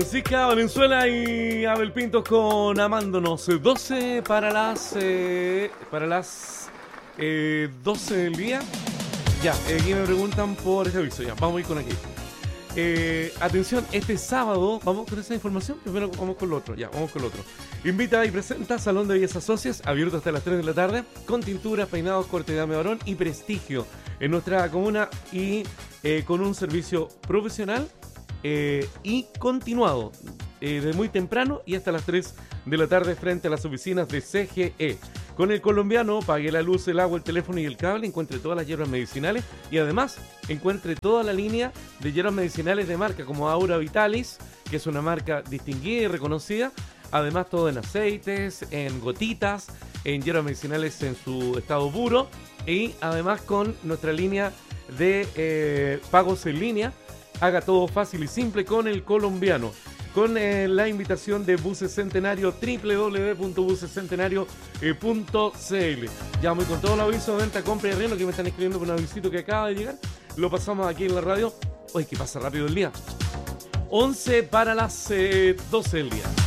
Francisca Valenzuela y Abel Pintos con Amándonos. 12 para las 12 del día. Ya, aquí me preguntan por ese aviso. Ya, vamos a ir con aquí. Atención, este sábado, vamos con esa información. Primero vamos con lo otro. Ya, vamos con lo otro. Invita y presenta Salón de Belleza Socias, abierto hasta las 3 de la tarde, con tinturas, peinados, corte de dama de varón y prestigio en nuestra comuna y con un servicio profesional y continuado de muy temprano y hasta las 3 de la tarde frente a las oficinas de CGE. Con el colombiano pague la luz, el agua, el teléfono y el cable, encuentre todas las hierbas medicinales y además encuentre toda la línea de hierbas medicinales de marca como Aura Vitalis, que es una marca distinguida y reconocida. Además todo en aceites, en gotitas, en hierbas medicinales en su estado puro y además con nuestra línea de pagos en línea. Haga todo fácil y simple con el colombiano. Con la invitación de Buses Centenario, www.busescentenario.cl. Ya muy con todo el aviso de venta, compra y arriendo que me están escribiendo por un avisito que acaba de llegar. Lo pasamos aquí en la radio. Uy, que pasa rápido el día. 11 para las 12 del día.